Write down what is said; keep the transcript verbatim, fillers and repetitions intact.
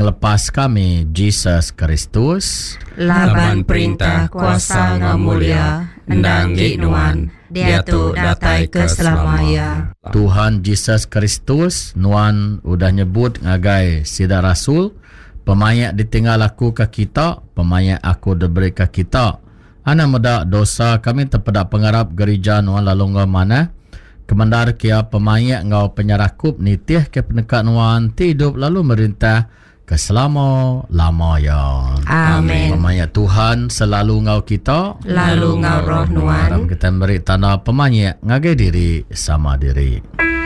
melepas kami Jesus Kristus laban perintah kuasa ngamulia ndang ginuan dia tu datai keselamaya. Tuhan Jesus Kristus nuan udah nyebut ngagai sida rasul, pemayak ditinggal aku ke kita, pemayak aku diberi ke kita. Ana medak dosa kami terpedak pengarap gereja nuan lalu ngau mana kemandar kia pemayak ngau penyarakup nitih ke penekat nuan hidup lalu merintah keselama lamanya. Amin. Pemayak Tuhan selalu ngau kita, lalu ngau roh nuan. Kita beri tanda pemayak ngagai diri sama diri.